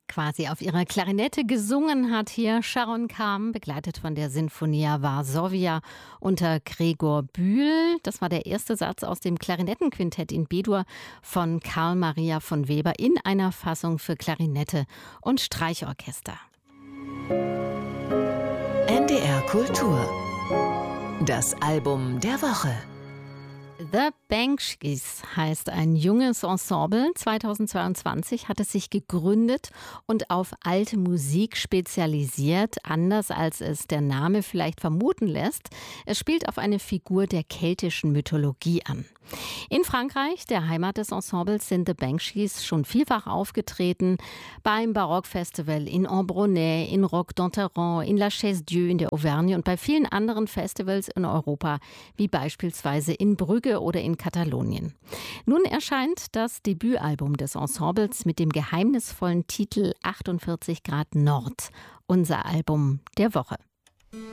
quasi auf ihrer Klarinette gesungen hat hier Sharon Kam, begleitet von der Sinfonia Varsovia unter Gregor Bühl. Das war der erste Satz aus dem Klarinettenquintett in B-Dur von Carl Maria von Weber in einer Fassung für Klarinette und Streichorchester. NDR Kultur. Das Album der Woche. The Banshees heißt ein junges Ensemble. 2022 hat es sich gegründet und auf alte Musik spezialisiert, anders als es der Name vielleicht vermuten lässt. Es spielt auf eine Figur der keltischen Mythologie an. In Frankreich, der Heimat des Ensembles, sind The Banshees schon vielfach aufgetreten. Beim Barockfestival in Ambronay, in Roque d'Enterrand, in La Chaise-Dieu in der Auvergne und bei vielen anderen Festivals in Europa, wie beispielsweise in Brügge oder in Katalonien. Nun erscheint das Debütalbum des Ensembles mit dem geheimnisvollen Titel 48 Grad Nord, unser Album der Woche.